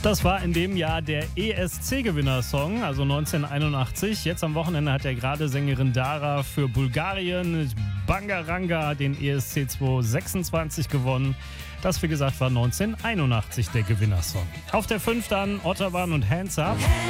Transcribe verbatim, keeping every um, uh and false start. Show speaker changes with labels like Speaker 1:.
Speaker 1: Das war in dem Jahr der E S C-Gewinnersong, also neunzehnhunderteinundachtzig. Jetzt am Wochenende hat ja gerade Sängerin Dara für Bulgarien Bangaranga den E S C zweitausendsechsundzwanzig gewonnen. Das, wie gesagt, war neunzehnhunderteinundachtzig der Gewinnersong. Auf der fünf dann Otterwan und Hands Up.